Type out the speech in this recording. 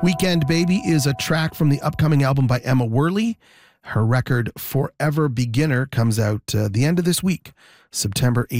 Weekend Baby is a track from the upcoming album by Emma Worley. Her record Forever Beginner comes out the end of this week, September 8th.